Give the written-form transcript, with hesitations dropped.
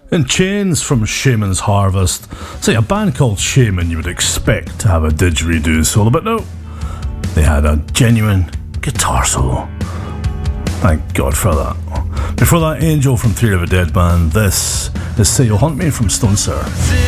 In Chains from Shaman's Harvest. See, a band called Shaman you would expect to have a didgeridoo solo, but no, they had a genuine guitar solo. Thank God for that. Before that, Angel from Theory of a Dead Band. This is Say You'll Hunt Me from Stone Sour.